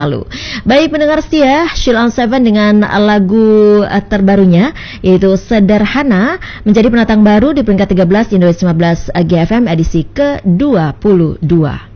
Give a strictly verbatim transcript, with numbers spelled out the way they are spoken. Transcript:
lalu. Baik pendengar setia, Sheila on Seven dengan lagu uh, terbarunya yaitu Sederhana menjadi pendatang baru di peringkat tiga belas Indonesia lima belas G F M edisi ke dua puluh dua.